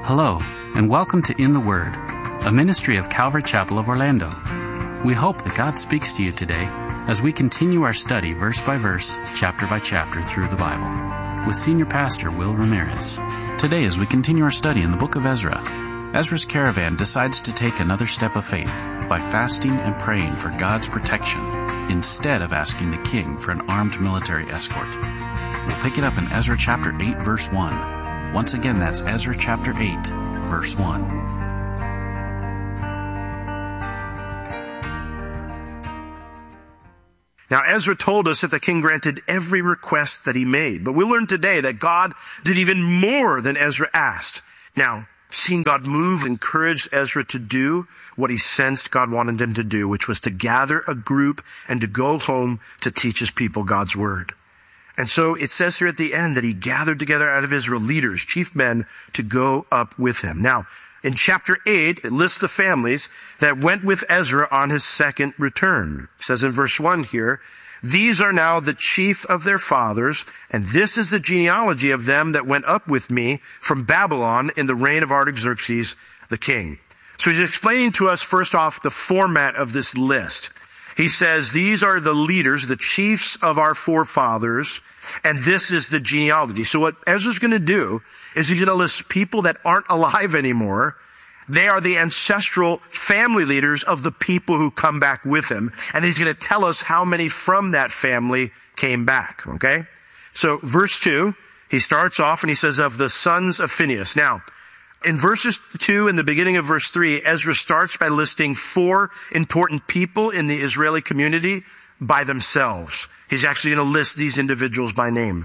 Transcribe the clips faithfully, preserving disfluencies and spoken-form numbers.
Hello, and welcome to In the Word, a ministry of Calvary Chapel of Orlando. We hope that God speaks to you today as we continue our study verse by verse, chapter by chapter through the Bible, with Senior Pastor Will Ramirez. Today, as we continue our study in the book of Ezra, Ezra's caravan decides to take another step of faith by fasting and praying for God's protection instead of asking the king for an armed military escort. We'll pick it up in Ezra chapter eight, verse one. Once again, that's Ezra chapter eight, verse one. Now, Ezra told us that the king granted every request that he made. But we learned today that God did even more than Ezra asked. Now, seeing God move encouraged Ezra to do what he sensed God wanted him to do, which was to gather a group and to go home to teach his people God's word. And so it says here at the end that he gathered together out of Israel leaders, chief men, to go up with him. Now, in chapter eight, it lists the families that went with Ezra on his second return. It says in verse one here, "These are now the chief of their fathers, and this is the genealogy of them that went up with me from Babylon in the reign of Artaxerxes the king." So he's explaining to us, first off, the format of this list. He says, these are the leaders, the chiefs of our forefathers, and this is the genealogy. So what Ezra's going to do is he's going to list people that aren't alive anymore. They are the ancestral family leaders of the people who come back with him. And he's going to tell us how many from that family came back, okay? So verse two, he starts off and he says, of the sons of Phinehas. Now, in verses two and the beginning of verse three, Ezra starts by listing four important people in the Israeli community by themselves. He's actually going to list these individuals by name.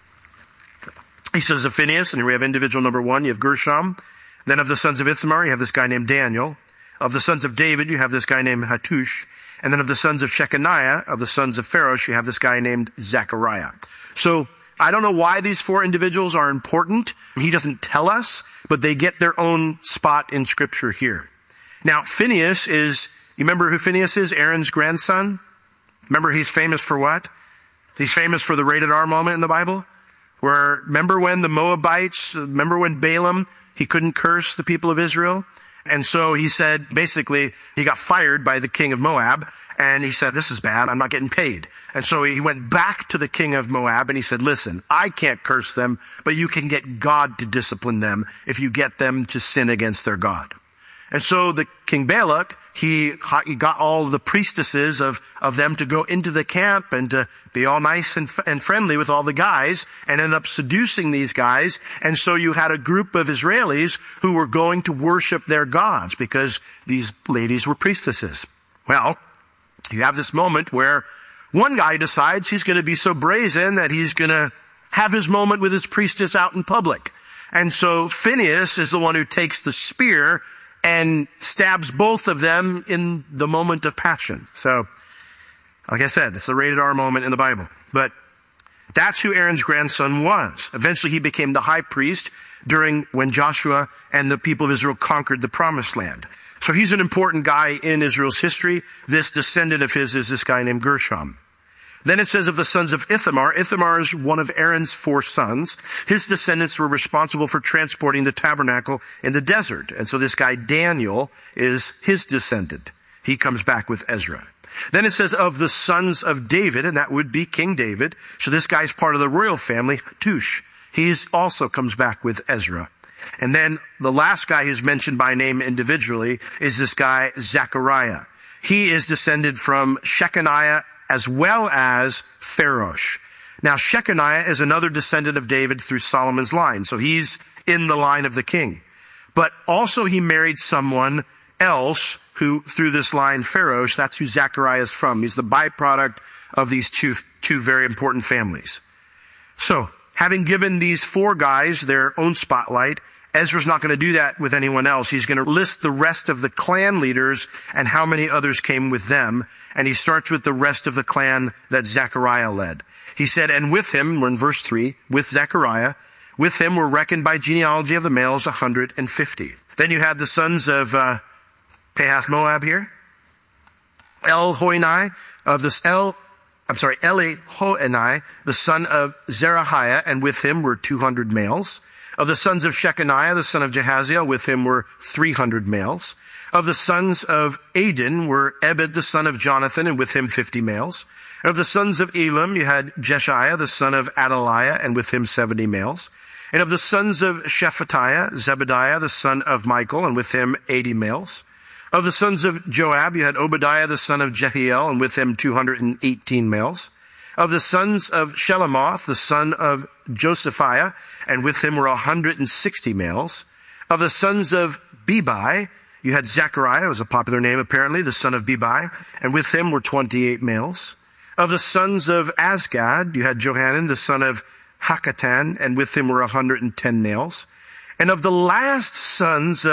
He says of Phinehas, and here we have individual number one, you have Gershom. Then of the sons of Ithamar, you have this guy named Daniel. Of the sons of David, you have this guy named Hattush. And then of the sons of Shechaniah, of the sons of Pharosh, you have this guy named Zechariah. So I don't know why these four individuals are important. He doesn't tell us, but they get their own spot in Scripture here. Now, Phinehas is, you remember who Phinehas is? Aaron's grandson? Remember he's famous for what? He's famous for the rated R moment in the Bible? Where, remember when the Moabites, remember when Balaam, he couldn't curse the people of Israel? And so he said, basically, he got fired by the king of Moab. And he said, this is bad, I'm not getting paid. And so he went back to the king of Moab and he said, listen, I can't curse them, but you can get God to discipline them if you get them to sin against their God. And so the King Balak, he, he got all the priestesses of, of them to go into the camp and to be all nice and, and friendly with all the guys and end up seducing these guys. And so you had a group of Israelis who were going to worship their gods because these ladies were priestesses. Well, you have this moment where one guy decides he's going to be so brazen that he's going to have his moment with his priestess out in public. And so Phinehas is the one who takes the spear and stabs both of them in the moment of passion. So, like I said, it's a rated R moment in the Bible. But that's who Aaron's grandson was. Eventually he became the high priest during when Joshua and the people of Israel conquered the promised land. So he's an important guy in Israel's history. This descendant of his is this guy named Gershom. Then it says of the sons of Ithamar. Ithamar is one of Aaron's four sons. His descendants were responsible for transporting the tabernacle in the desert. And so this guy Daniel is his descendant. He comes back with Ezra. Then it says of the sons of David, and that would be King David. So this guy's part of the royal family, Hattush. He also comes back with Ezra. And then the last guy who's mentioned by name individually is this guy, Zechariah. He is descended from Shechaniah as well as Pharosh. Now, Shechaniah is another descendant of David through Solomon's line. So he's in the line of the king. But also he married someone else who, through this line, Pharosh, that's who Zechariah is from. He's the byproduct of these two, two very important families. So, having given these four guys their own spotlight, Ezra's not going to do that with anyone else. He's going to list the rest of the clan leaders and how many others came with them. And he starts with the rest of the clan that Zechariah led. He said, and with him, we're in verse three, with Zechariah, with him were reckoned by genealogy of the males one hundred fifty. Then you had the sons of uh, Pahath Moab here. Elhoenai of the El, I'm sorry, Elihoenai, the son of Zerahiah, and with him were two hundred males. Of the sons of Shechaniah, the son of Jehaziel, with him were three hundred males. Of the sons of Adin were Ebed, the son of Jonathan, and with him fifty males. Of the sons of Elam, you had Jeshiah, the son of Adaliah, and with him seventy males. And of the sons of Shephatiah, Zebediah, the son of Michael, and with him eighty males. Of the sons of Joab, you had Obadiah, the son of Jehiel, and with him two hundred eighteen males. Of the sons of Shelomoth, the son of Josephiah, and with him were one hundred sixty males. Of the sons of Bebai, you had Zechariah, was a popular name apparently, the son of Bebai, and with him were twenty-eight males. Of the sons of Azgad, you had Johanan, the son of Hakatan, and with him were one hundred ten males. And of the last sons of